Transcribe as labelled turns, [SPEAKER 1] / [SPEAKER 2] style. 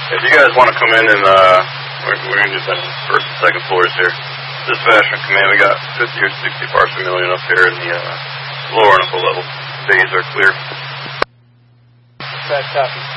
[SPEAKER 1] If you guys want to come in and, we're going to do the first and second floors here. Dispatchment command, we got 50 or 60 parts per million up here in the lower and upper level. Bays are clear.
[SPEAKER 2] Bad copy.